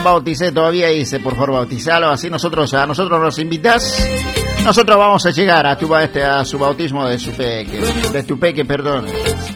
bauticé todavía, dice, por favor, bautizalo, así a nosotros nos invitas. Nosotros vamos a llegar a su bautismo de tu peque, perdón.